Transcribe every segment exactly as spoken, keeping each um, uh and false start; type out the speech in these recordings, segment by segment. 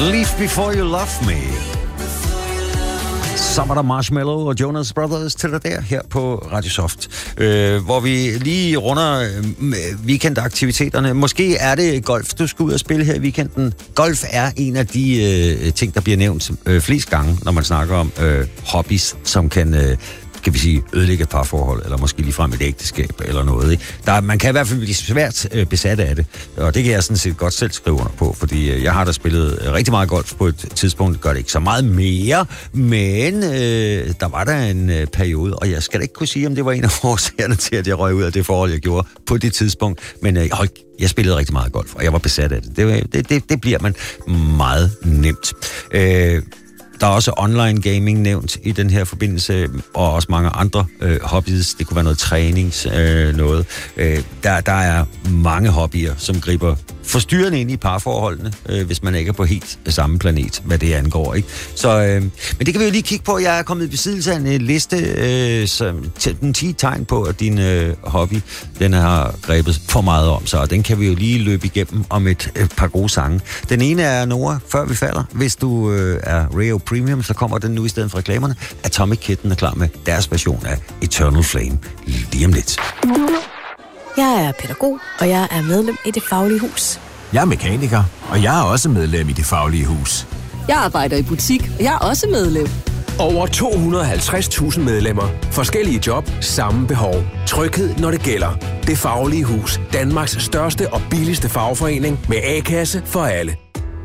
Leave Before You Love Me. Så var der Marshmello og Jonas Brothers til dig der her på Radio Soft, øh, hvor vi lige runder øh, weekendaktiviteterne. Måske er det golf, du skal ud og spille her i weekenden. Golf er en af de øh, ting, der bliver nævnt øh, flest gange, når man snakker om øh, hobbies, som kan... Øh, kan vi sige, ødelægge et parforhold, eller måske ligefrem et ægteskab, eller noget. Ikke? Der, man kan i hvert fald blive svært øh, besat af det, og det kan jeg sådan set godt selv skrive under på, fordi øh, jeg har da spillet øh, rigtig meget golf på et tidspunkt, gør det ikke så meget mere, men øh, der var der en øh, periode, og jeg skal da ikke kunne sige, om det var en af årsagerne til, at jeg røg ud af det forhold, jeg gjorde på det tidspunkt, men øh, hold, jeg spillede rigtig meget golf, og jeg var besat af det. Det, det, det, det bliver man meget nemt. Øh, Der er også online gaming nævnt i den her forbindelse, og også mange andre øh, hobbies. Det kunne være noget trænings, øh, noget. Øh, der, der er mange hobbyer, som griber forstyrrende ind i parforholdene, øh, hvis man ikke er på helt samme planet, hvad det angår. Ikke? Så, øh, men det kan vi jo lige kigge på. Jeg er kommet i besiddelse af en liste, øh, som den ti tegn på, at din øh, hobby, den har grebet for meget om sig, og den kan vi jo lige løbe igennem om et, et par gode sange. Den ene er Nora, Før vi falder. Hvis du øh, er Rio Premium, så kommer den nu i stedet for reklamerne. Atomic Kitten er klar med deres version af Eternal Flame lige om lidt. Jeg er pædagog, og jeg er medlem i Det Faglige Hus. Jeg er mekaniker, og jeg er også medlem i Det Faglige Hus. Jeg arbejder i butik, og jeg er også medlem. Over to hundrede og halvtreds tusind medlemmer. Forskellige job, samme behov. Tryghed, når det gælder. Det Faglige Hus. Danmarks største og billigste fagforening med A-kasse for alle.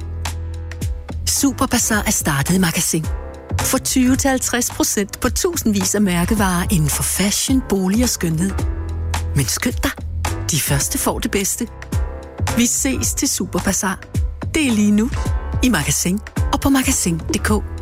Superbazar er startet i Magasin. For tyve til halvtreds procent på tusindvis af mærkevarer inden for fashion, bolig og skønhed. Men skynd dig, de første får det bedste. Vi ses til Superbazar. Det er lige nu i Magasin og på magasin punktum d k.